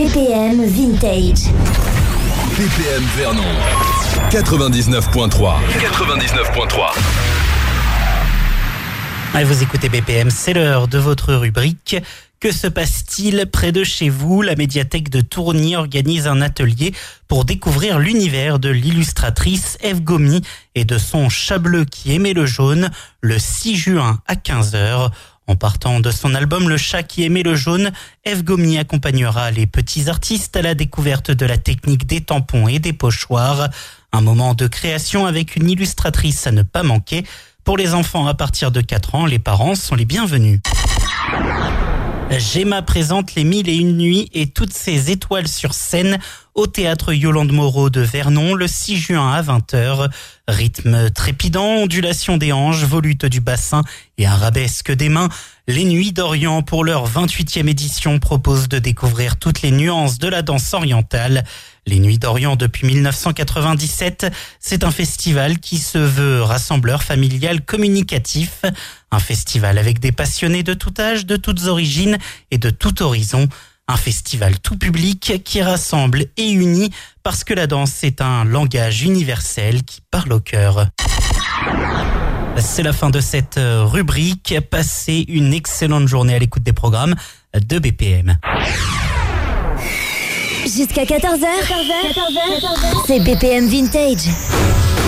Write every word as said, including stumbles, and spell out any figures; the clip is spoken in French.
B P M Vintage. B P M Vernon quatre-vingt-dix-neuf point trois. quatre-vingt-dix-neuf point trois. Et vous écoutez B P M, c'est l'heure de votre rubrique. Que se passe-t-il près de chez vous ? La médiathèque de Tourny organise un atelier pour découvrir l'univers de l'illustratrice Eve Gomi et de son chat bleu qui aimait le jaune le six juin à quinze heures. En partant de son album Le chat qui aimait le jaune, Eve Gomi accompagnera les petits artistes à la découverte de la technique des tampons et des pochoirs. Un moment de création avec une illustratrice à ne pas manquer. Pour les enfants à partir de quatre ans, les parents sont les bienvenus. Gemma présente Les Mille et Une Nuits et toutes ses étoiles sur scène au théâtre Yolande Moreau de Vernon le six juin à vingt heures. Rythme trépidant, ondulation des hanches, volute du bassin et arabesque des mains. Les Nuits d'Orient, pour leur vingt-huitième édition, proposent de découvrir toutes les nuances de la danse orientale. Les Nuits d'Orient depuis mille neuf cent quatre-vingt-dix-sept, c'est un festival qui se veut rassembleur, familial, communicatif. Un festival avec des passionnés de tout âge, de toutes origines et de tout horizon. Un festival tout public qui rassemble et unit parce que la danse est un langage universel qui parle au cœur. C'est la fin de cette rubrique. Passez une excellente journée à l'écoute des programmes de B P M. Jusqu'à quatorze heures, c'est B P M Vintage.